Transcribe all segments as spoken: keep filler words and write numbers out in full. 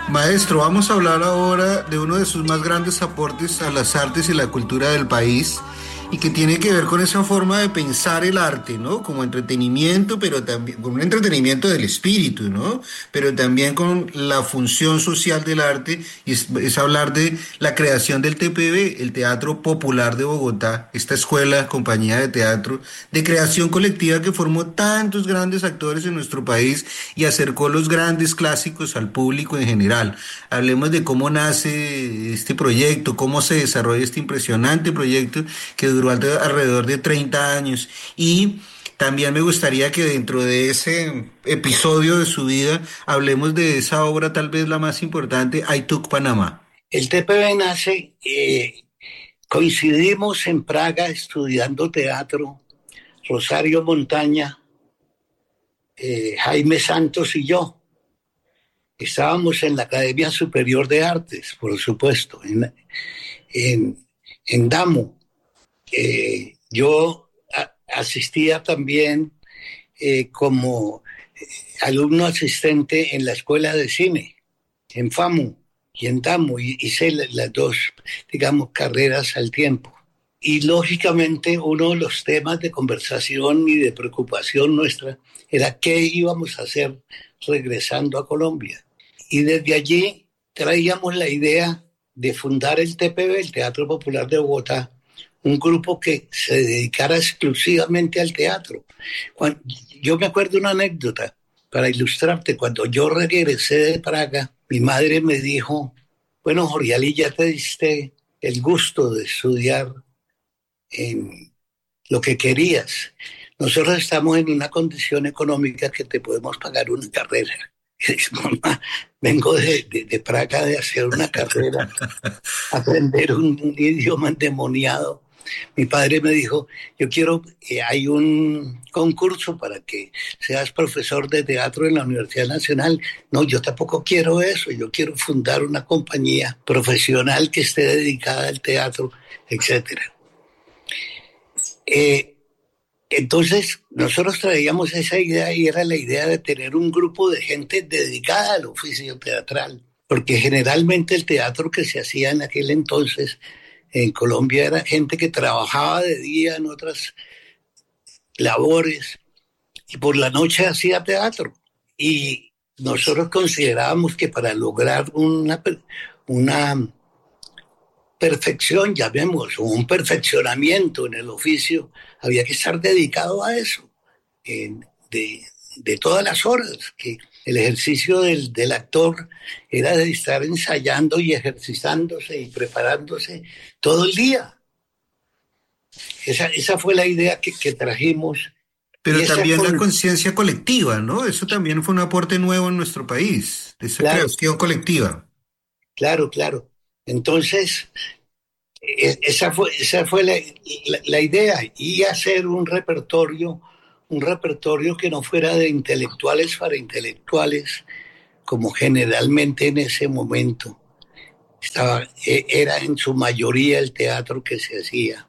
Maestro, vamos a hablar ahora de uno de sus más grandes aportes a las artes y la cultura del país y que tiene que ver con esa forma de pensar el arte, ¿no? Como entretenimiento, pero también con un entretenimiento del espíritu, ¿no? Pero también con la función social del arte y es, es hablar de la creación del T P B, el Teatro Popular de Bogotá, esta escuela, compañía de teatro de creación colectiva que formó tantos grandes actores en nuestro país y acercó los grandes clásicos al público en general. Hablemos de cómo nace este proyecto, cómo se desarrolla este impresionante proyecto que duró alrededor de treinta años. Y también me gustaría que dentro de ese episodio de su vida hablemos de esa obra tal vez la más importante, Aituk Panamá. El T P B nace, eh, coincidimos en Praga estudiando teatro, Rosario Montaña, eh, Jaime Santos y yo. Estábamos en la Academia Superior de Artes, por supuesto, en, en, en Damo. Eh, yo a, asistía también eh, como eh, alumno asistente en la Escuela de Cine, en FAMU y en Damo, y hice la, las dos, digamos, carreras al tiempo. Y lógicamente uno de los temas de conversación y de preocupación nuestra era qué íbamos a hacer regresando a Colombia. Y desde allí traíamos la idea de fundar el T P B, el Teatro Popular de Bogotá, un grupo que se dedicara exclusivamente al teatro. Cuando, yo me acuerdo una anécdota para ilustrarte. Cuando yo regresé de Praga, mi madre me dijo, bueno, Jorge, ya te diste el gusto de estudiar en lo que querías. Nosotros estamos en una condición económica que te podemos pagar una carrera. Y dice, mamá, vengo de, de, de Praga de hacer una carrera, aprender un, un idioma endemoniado. Mi padre me dijo, yo quiero, eh, hay un concurso para que seas profesor de teatro en la Universidad Nacional. No, yo tampoco quiero eso, yo quiero fundar una compañía profesional que esté dedicada al teatro, etcétera. Eh, entonces, nosotros traíamos esa idea y era la idea de tener un grupo de gente dedicada al oficio teatral, porque generalmente el teatro que se hacía en aquel entonces en Colombia era gente que trabajaba de día en otras labores y por la noche hacía teatro. Y nosotros considerábamos que para lograr una, una perfección, llamemos, un perfeccionamiento en el oficio, había que estar dedicado a eso, eh, de, de todas las horas, que el ejercicio del, del actor era de estar ensayando y ejercitándose y preparándose todo el día. Esa, esa fue la idea que, que trajimos. Pero también fue la conciencia colectiva, ¿no? Eso también fue un aporte nuevo en nuestro país, de esa claro, creación colectiva. Claro, claro. Entonces, esa fue, esa fue la, la, la idea, y hacer un repertorio, un repertorio que no fuera de intelectuales para intelectuales, como generalmente en ese momento estaba, era en su mayoría el teatro que se hacía,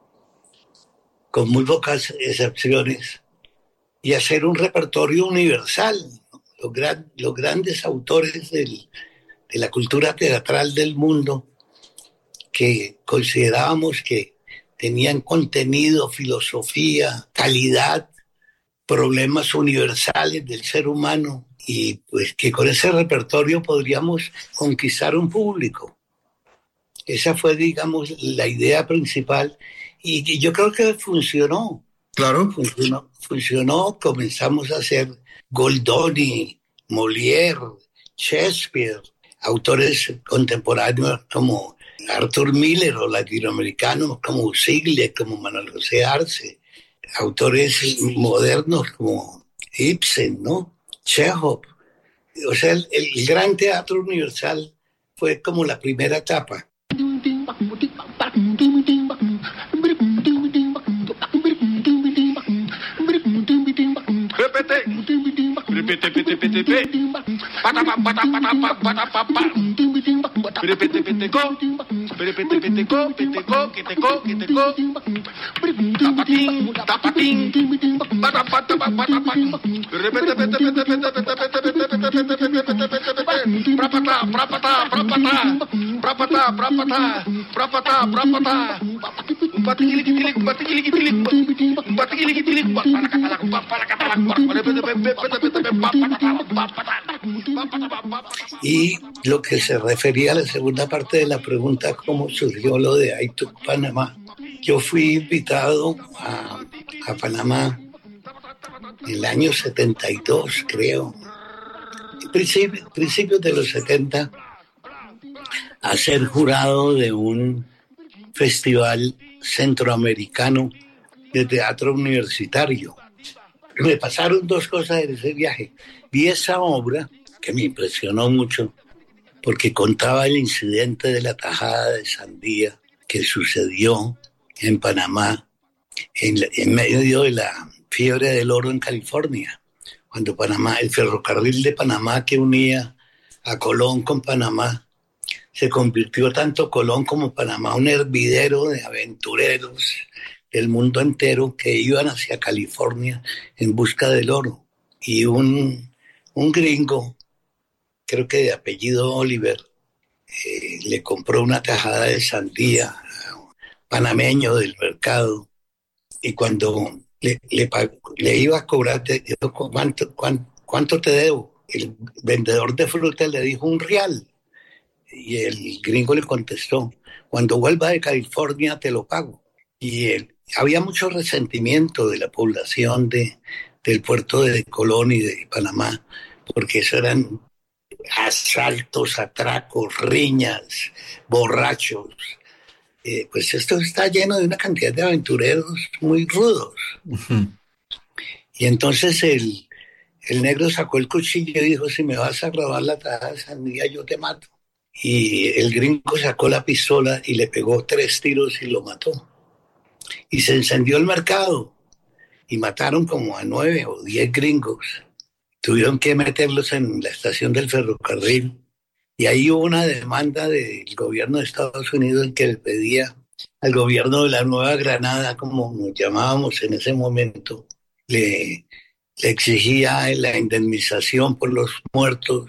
con muy pocas excepciones, y hacer un repertorio universal. Los, gran, los grandes autores del, de la cultura teatral del mundo, que considerábamos que tenían contenido, filosofía, calidad, problemas universales del ser humano, y pues que con ese repertorio podríamos conquistar un público. Esa fue, digamos, la idea principal, y yo creo que funcionó. Claro. Funcionó, funcionó. Comenzamos a hacer Goldoni, Molière, Shakespeare, autores contemporáneos como Arthur Miller, o latinoamericanos como Sigle, como Manuel José Arce, autores modernos como Ibsen, ¿no? Chekhov. O sea, el, el gran teatro universal fue como la primera etapa. Repete, repete, repete, repete, Perepete, peteco, perepete, peteco, peteco, que teco, que teco. Tapatín, tapatín, patapata, patapatán. Perepete, pete, pete, pete, pete, pete, pete, pete, pete, pete, pete, pete. Prapata, prapata, prapata, prapata, prapata, prapata, prapata. Un patiquiliquitilic, un patiquiliquitilic, un patiquiliquitilic, para catalán, para catalán, y lo que se refería a la segunda parte de la pregunta, cómo surgió lo de Aituk Panamá. Yo fui invitado a, a Panamá en el año setenta y dos, creo, principios, principios de los setenta, a ser jurado de un festival centroamericano de teatro universitario. Me pasaron dos cosas en ese viaje. Vi esa obra que me impresionó mucho porque contaba el incidente de la tajada de sandía que sucedió en Panamá en, en medio de la fiebre del oro en California, cuando Panamá, el ferrocarril de Panamá que unía a Colón con Panamá, se convirtió tanto Colón como Panamá un hervidero de aventureros del mundo entero que iban hacia California en busca del oro. Y un, un gringo, creo que de apellido Oliver, eh, le compró una tajada de sandía a un panameño del mercado, y cuando le, le, le iba a cobrar, le dijo, ¿cuánto, cuánto, ¿cuánto te debo? El vendedor de frutas le dijo un real, y el gringo le contestó, cuando vuelva de California te lo pago. Y él, había mucho resentimiento de la población de, del puerto de Colón y de Panamá, porque eso eran asaltos, atracos, riñas, borrachos. Eh, pues esto está lleno de una cantidad de aventureros muy rudos. Uh-huh. Y entonces el, el negro sacó el cuchillo y dijo, si me vas a robar la tajada de sandía, yo te mato. Y el gringo sacó la pistola y le pegó tres tiros y lo mató. Y se encendió el mercado y mataron como a nueve o diez gringos. Tuvieron que meterlos en la estación del ferrocarril y ahí hubo una demanda del gobierno de Estados Unidos en que le pedía al gobierno de la Nueva Granada, como nos llamábamos en ese momento, le, le exigía la indemnización por los muertos,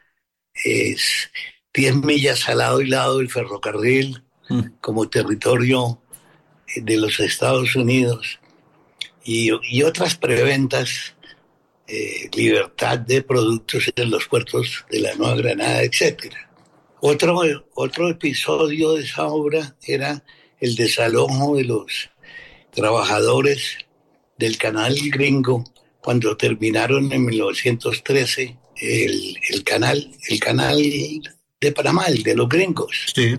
es diez millas al lado y lado del ferrocarril mm. como territorio de los Estados Unidos, y, y otras preventas, eh, libertad de productos en los puertos de la Nueva Granada, etcétera. Otro, otro episodio de esa obra era el desalojo de los trabajadores del canal gringo cuando terminaron en mil novecientos trece el, el canal, el canal de Panamá, el de los gringos. Sí.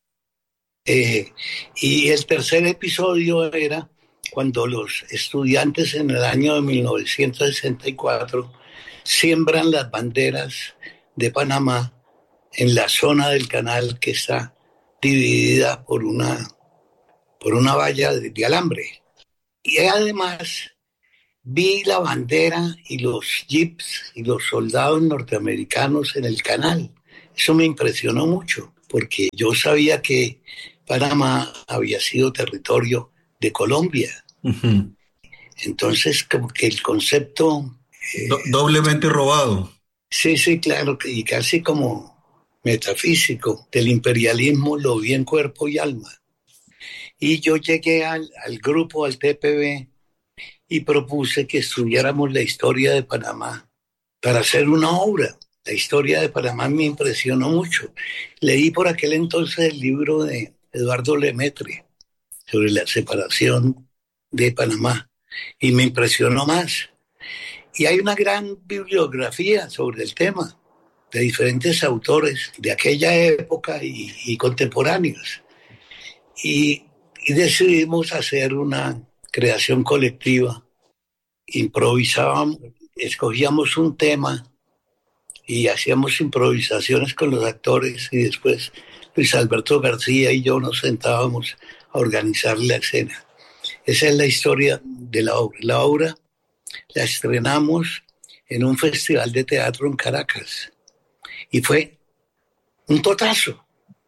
Eh, y el tercer episodio era cuando los estudiantes en el año de mil novecientos sesenta y cuatro siembran las banderas de Panamá en la zona del canal que está dividida por una, por una valla de, de alambre. Y además vi la bandera y los jeeps y los soldados norteamericanos en el canal. Eso me impresionó mucho, porque yo sabía que Panamá había sido territorio de Colombia. Uh-huh. Entonces, como que el concepto... Eh, Do- doblemente robado. Sí, sí, claro, y casi como metafísico del imperialismo lo vi en cuerpo y alma. Y yo llegué al, al grupo, al T P B, y propuse que estudiáramos la historia de Panamá para hacer una obra. La historia de Panamá me impresionó mucho. Leí por aquel entonces el libro de Eduardo Lemaitre sobre la separación de Panamá y me impresionó más. Y hay una gran bibliografía sobre el tema de diferentes autores de aquella época y, y contemporáneos. Y, y decidimos hacer una creación colectiva. Improvisábamos, escogíamos un tema y hacíamos improvisaciones con los actores y después Luis Alberto García y yo nos sentábamos a organizar la escena. Esa es la historia de la obra. La obra la estrenamos en un festival de teatro en Caracas y fue un totazo.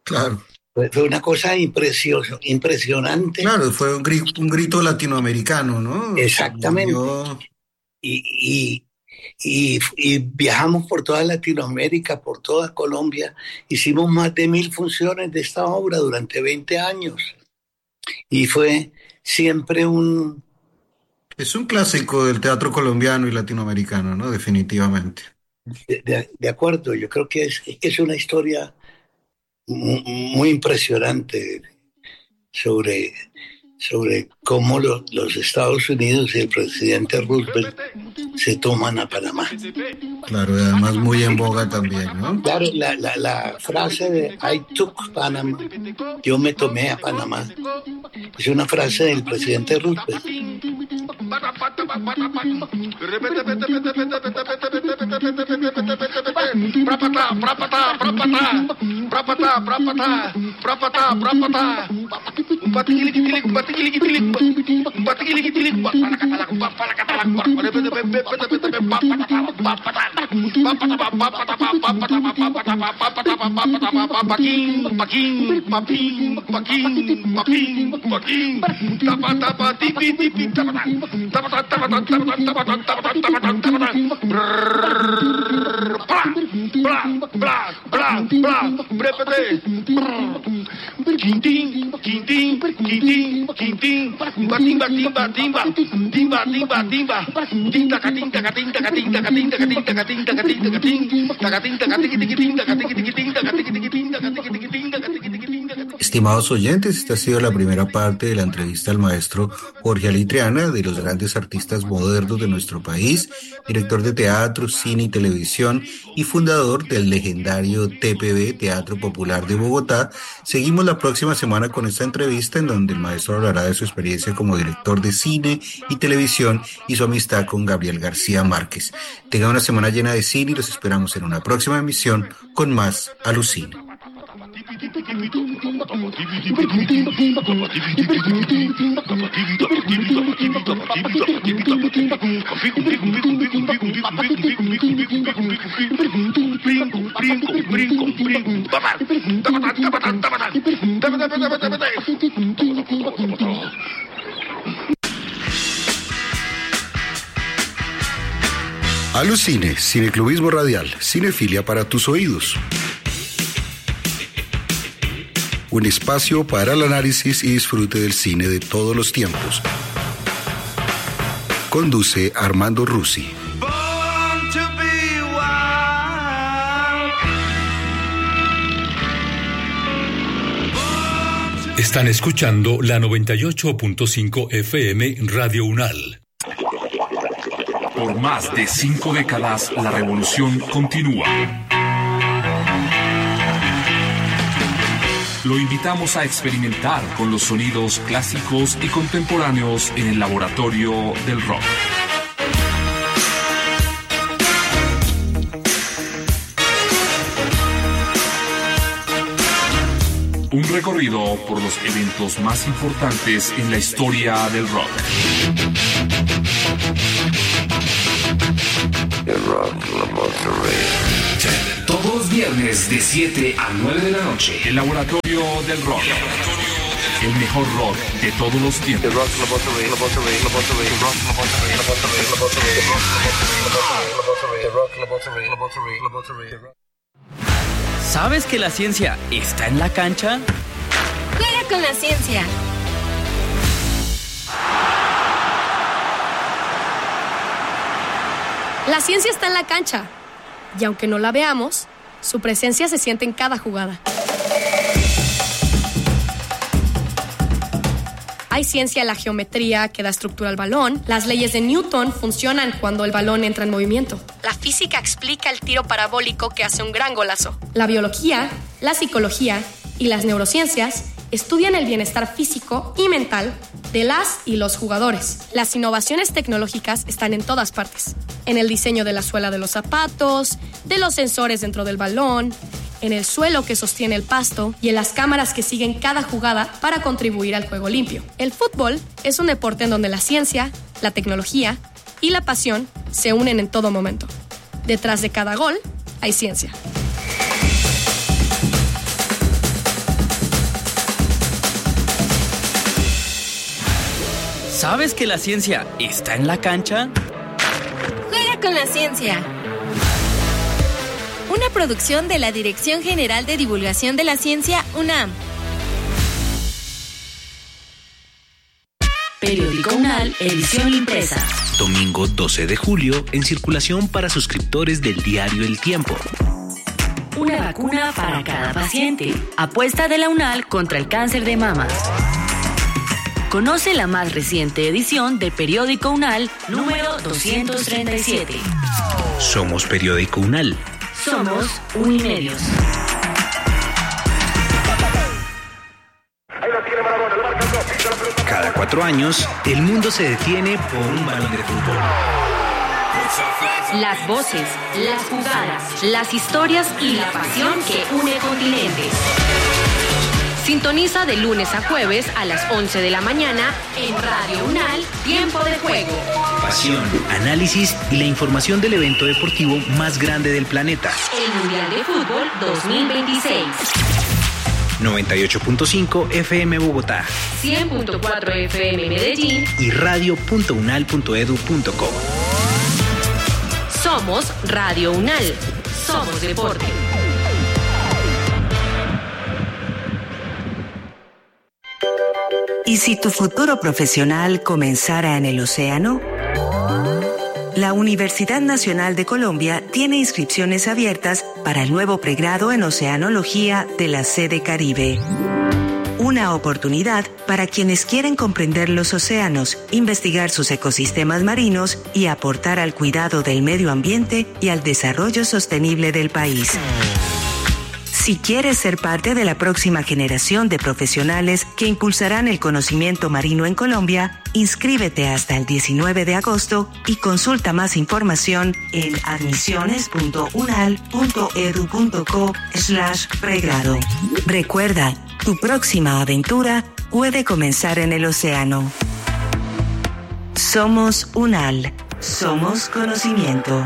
Claro. Fue, fue una cosa impresioso, impresionante. Claro, fue un grito, un grito latinoamericano, ¿no? Exactamente. Yo... Y, y, y, y viajamos por toda Latinoamérica, por toda Colombia. Hicimos más de mil funciones de esta obra durante veinte años. Y fue siempre un... Es un clásico del teatro colombiano y latinoamericano, ¿no? Definitivamente. De, de, de acuerdo, yo creo que es, es una historia muy, muy impresionante sobre, sobre cómo lo, los Estados Unidos y el presidente Roosevelt se toman a Panamá. Claro, y además muy en boga también, ¿no? Claro, la, la, la frase de I took Panama, yo me tomé a Panamá, es una frase del presidente Roosevelt. Estimados oyentes, esta ha sido la primera parte de la entrevista al maestro Jorge Alitriana, de los grandes artistas modernos de nuestro país, director de teatro, cine y televisión y fundador del legendario T P B, Teatro Popular de Bogotá. Seguimos la próxima semana con esta entrevista en donde el maestro hablará de su experiencia como director de cine y televisión y su amistad con Gabriel García Márquez. Tengan una semana llena de cine y los esperamos en una próxima emisión con más Alucine. Alucine, cineclubismo radial, cinefilia para tus oídos. Un espacio para el análisis y disfrute del cine de todos los tiempos. Conduce Armando Rusi. Están escuchando la noventa y ocho punto cinco F M Radio Unal. Por más de cinco décadas, la revolución continúa. Lo invitamos a experimentar con los sonidos clásicos y contemporáneos en el laboratorio del rock. Un recorrido por los eventos más importantes en la historia del rock. El Rock Laboratory. Todos los viernes de siete a nueve de la noche. El laboratorio del rock. El mejor rock de todos los tiempos. El Rock Laboratory, Laboratory, Laboratory, Rock Laboratory, Laboratory, Laboratory, Rock Laboratory, Laboratory, Laboratory. ¿Sabes que la ciencia está en la cancha? Juega con la ciencia. La ciencia está en la cancha. Y aunque no la veamos, su presencia se siente en cada jugada. Hay ciencia en la geometría que da estructura al balón. Las leyes de Newton funcionan cuando el balón entra en movimiento. La física explica el tiro parabólico que hace un gran golazo. La biología, la psicología y las neurociencias estudian el bienestar físico y mental de las y los jugadores. Las innovaciones tecnológicas están en todas partes. En el diseño de la suela de los zapatos, de los sensores dentro del balón, en el suelo que sostiene el pasto y en las cámaras que siguen cada jugada para contribuir al juego limpio. El fútbol es un deporte en donde la ciencia, la tecnología y la pasión se unen en todo momento. Detrás de cada gol hay ciencia. ¿Sabes que la ciencia está en la cancha? Juega con la ciencia. Una producción de la Dirección General de Divulgación de la Ciencia, UNAM. Periódico UNAL, edición impresa. Domingo doce de julio, en circulación para suscriptores del diario El Tiempo. Una vacuna para cada paciente. Apuesta de la UNAL contra el cáncer de mama. Conoce la más reciente edición del periódico UNAL número doscientos treinta y siete. Somos Periódico UNAL. Somos Unimedios. Cada cuatro años, el mundo se detiene por un balón de fútbol. Las voces, las jugadas, las historias y la pasión que une continentes. Sintoniza de lunes a jueves a las once de la mañana en Radio UNAL, Tiempo de Juego. Pasión, análisis y la información del evento deportivo más grande del planeta. El Mundial de Fútbol dos mil veintiséis. noventa y ocho punto cinco F M Bogotá, cien punto cuatro F M Medellín y radio punto unal punto edu punto co. Somos Radio UNAL. Somos deporte. ¿Y si tu futuro profesional comenzara en el océano? La Universidad Nacional de Colombia tiene inscripciones abiertas para el nuevo pregrado en Oceanología de la sede Caribe. Una oportunidad para quienes quieren comprender los océanos, investigar sus ecosistemas marinos y aportar al cuidado del medio ambiente y al desarrollo sostenible del país. Si quieres ser parte de la próxima generación de profesionales que impulsarán el conocimiento marino en Colombia, inscríbete hasta el diecinueve de agosto y consulta más información en admisiones punto unal punto edu punto co slash pregrado. Recuerda, tu próxima aventura puede comenzar en el océano. Somos UNAL. Somos conocimiento.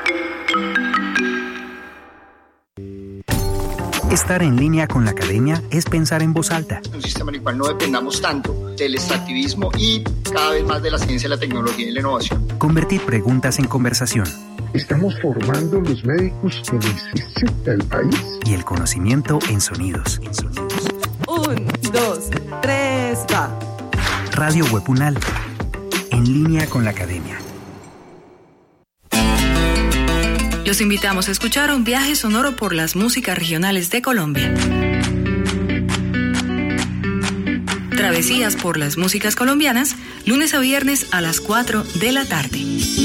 Estar en línea con la academia es pensar en voz alta. Un sistema en el cual no dependamos tanto del extractivismo y cada vez más de la ciencia, la tecnología y la innovación. Convertir preguntas en conversación. Estamos formando los médicos que necesita el país. Y el conocimiento en sonidos. En sonidos. Un, dos, tres, va. Radio Web UNAL. En línea con la academia. Los invitamos a escuchar un viaje sonoro por las músicas regionales de Colombia. Travesías por las músicas colombianas, lunes a viernes a las cuatro de la tarde.